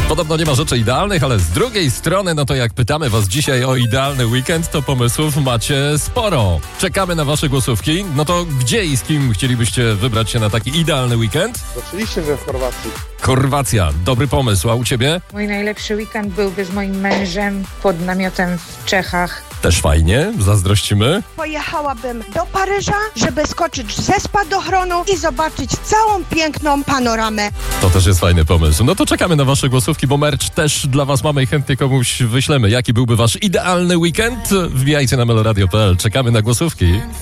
Podobno nie ma rzeczy idealnych, ale z drugiej strony, no to jak pytamy was dzisiaj o idealny weekend, to pomysłów macie sporo. Czekamy na wasze głosówki. No to gdzie i z kim chcielibyście wybrać się na taki idealny weekend? Oczywiście, że w Chorwacji. Chorwacja, dobry pomysł. A u ciebie? Mój najlepszy weekend byłby z moim mężem pod namiotem w Czechach. Też fajnie, zazdrościmy. Pojechałabym do Paryża, żeby skoczyć ze spadochronu i zobaczyć całą piękną panoramę. To też jest fajny pomysł. No to czekamy na wasze głosówki, bo merch też dla was mamy i chętnie komuś wyślemy. Jaki byłby wasz idealny weekend? Wbijajcie na meloradio.pl. Czekamy na głosówki.